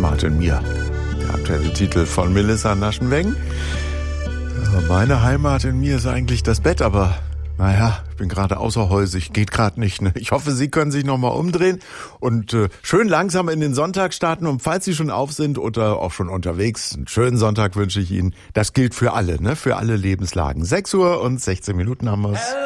Heimat in mir. Der aktuelle Titel von Melissa Naschenweng. Meine Heimat in mir ist eigentlich das Bett, aber naja, ich bin gerade außerhäusig, geht gerade nicht. Ne? Ich hoffe, Sie können sich nochmal umdrehen und schön langsam in den Sonntag starten. Und falls Sie schon auf sind oder auch schon unterwegs, einen schönen Sonntag wünsche ich Ihnen. Das gilt für alle, ne? Für alle Lebenslagen. 6:16 haben wir es.